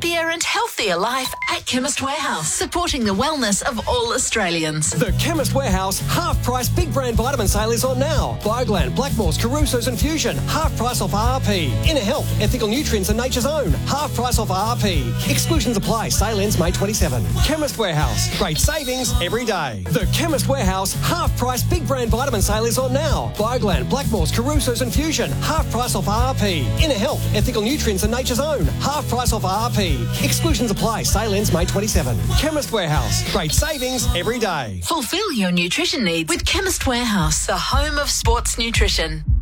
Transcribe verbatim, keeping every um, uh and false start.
happier and healthier life at Chemist Warehouse, supporting the wellness of all Australians. The Chemist Warehouse half-price big brand vitamin sale is on now. Bioglad, Blackmores, Caruso's and Fusion, half price off R R P. Inner Health, Ethical Nutrients and Nature's Own, half price off R R P. Exclusions apply. Sale ends May twenty-seventh. Chemist Warehouse, great savings every day. The Chemist Warehouse half-price big brand vitamin sale is on now. Bioglad, Blackmores, Caruso's and Fusion, half price off R R P. Inner Health, Ethical Nutrients and Nature's Own, half price off R R P. Exclusions apply. Sale ends May twenty-seventh. Chemist Warehouse, great savings every day. Fulfill your nutrition needs with Chemist Warehouse, the home of sports nutrition.